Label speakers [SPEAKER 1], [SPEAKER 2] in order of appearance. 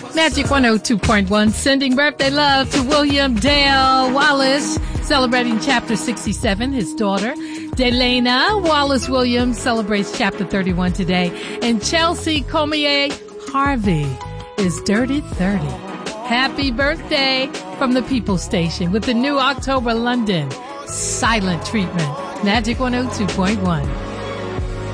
[SPEAKER 1] Magic 102.1, sending birthday love to William Dale Wallace, celebrating chapter 67. His daughter, Delana Wallace Williams, celebrates chapter 31 today. And Chelsea Comier Harvey is Dirty 30. Happy birthday from the People Station with the new October London Silent Treatment. Magic 102.1.